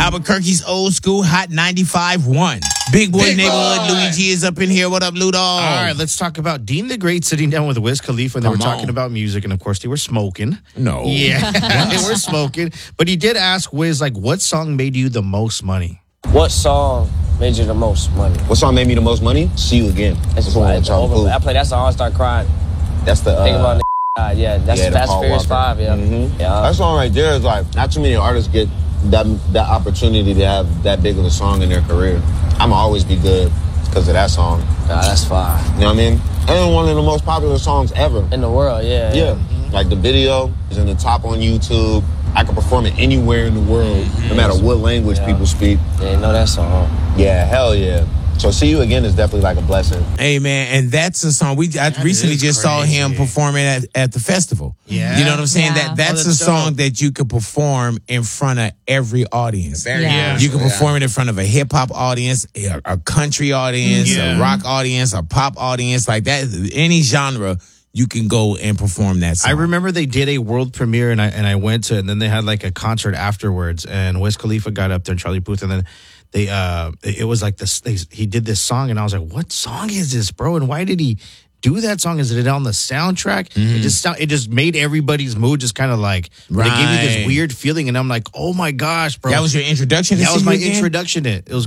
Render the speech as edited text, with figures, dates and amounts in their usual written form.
Albuquerque's old school Hot 95.1. Big boy neighborhood. Louis G is up in here. What up, Ludo? All right, let's talk about Dean the Great sitting down with Wiz Khalifa, and they were talking about music, and of course they were smoking. No. Yeah, they were smoking. But he did ask Wiz, like, what song made you the most money? What song made you the most money? What song made me the most money? See You Again. That's one with Charlie Puth. I play that song, I start crying. That's the Think about that's the Fast Paul Furious Walker. 5, yeah. Mm-hmm. Yeah. That song right there is like, not too many artists get that opportunity to have that big of a song in their career. I'ma always be good because of that song. Nah, that's fire. You know what I mean? And one of the most popular songs ever. In the world, yeah. Yeah. Like the video is in the top on YouTube. I can perform it anywhere in the world, no matter what language people speak. Yeah, you know that song. Yeah, hell yeah. So See You Again is definitely like a blessing. Hey, man, and that's a song. I recently just saw him performing at the festival. Yeah. You know what I'm saying? Yeah. That's a that's song dope. that you could perform in front of every audience. Yeah. You can perform it in front of a hip hop audience, a country audience, a rock audience, a pop audience, like that. Any genre, you can go and perform that song. I remember they did a world premiere, and I went to it, and then they had like a concert afterwards, and Wiz Khalifa got up there, and Charlie Puth, and then it was like this. He did this song, and I was like, "What song is this, bro? And why did he do that song? Is it on the soundtrack?" It just made everybody's mood just kind of like. It gave me this weird feeling, and I'm like, "Oh my gosh, bro!" That was your introduction to That was See my You Again? introduction to it. It was